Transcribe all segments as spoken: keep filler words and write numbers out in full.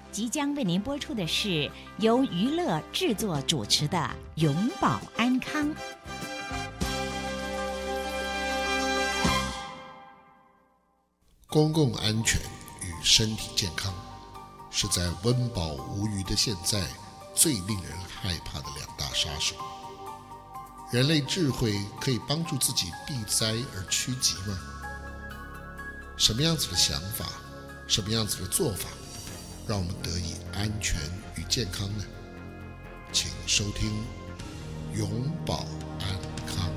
即将为您播出的是由娱乐制作主持的《永保安康》。 公共安全与身体健康是在温饱无余的现在最令人害怕的两大杀手。人类智慧可以帮助自己避灾而趋吉吗？什么样子的想法，什么样子的做法，让我们得以安全与健康呢？请收听永保安康。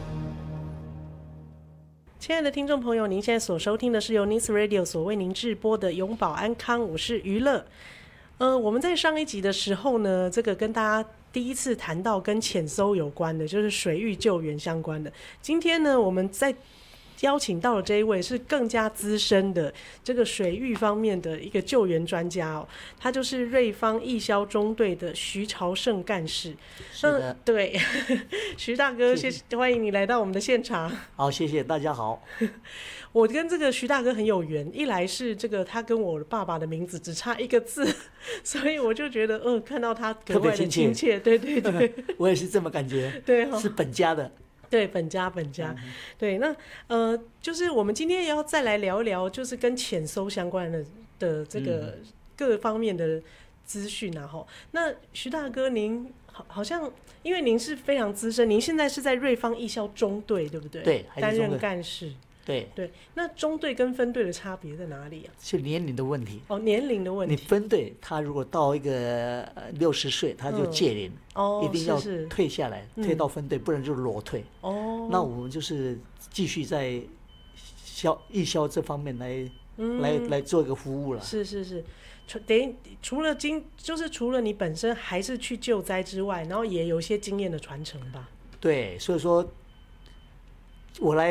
亲爱的听众朋友，您现在所收听的是由 Nice Radio 所为您制播的永保安康，我是娱乐。呃，我们在上一集的时候呢，这个跟大家第一次谈到跟潜搜有关的，就是水域救援相关的。今天呢，我们在邀请到了这一位是更加资深的这个水域方面的一个救援专家哦，他就是瑞芳义消中队的徐朝胜干事。 是的， 嗯、对，徐大哥，谢谢，欢迎你来到我们的现场。 好，谢谢大家好。 我跟这个徐大哥很有缘，一来是这个他跟我爸爸的名字只差一个字，所以我就觉得，嗯、呃，看到他格外的亲切，对对对， 我也是这么感觉， 对、哦， 是本家的。 对，本家本家、嗯、对，那呃，就是我们今天也要再来聊一聊，就是跟潜搜相关的的这个各方面的资讯啊。哈、嗯，那徐大哥您好，好像因为您是非常资深，您现在是在瑞芳义消中队，对不对？ 对， 担任干事。 对对，那中队跟分队的差别在哪里啊？ 是年龄的问题。 哦，年龄的问题。 你分队，他如果到一个六十岁，他就届龄、嗯哦，一定要退下来，是是退到分队、嗯，不然就裸退。哦，那我们就是继续在消义消这方面来、嗯、来来做一个服务了。 是是是，等于除了经，就是除了你本身还是去救灾之外，然后也有一些经验的传承吧。 对，所以说，我来